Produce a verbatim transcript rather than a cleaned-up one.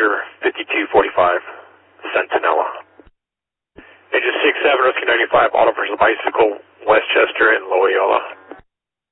Roger, fifty-two forty-five, Centinela. Engine six seven, Rescue ninety-five, Auto versus Bicycle, Westchester and Loyola.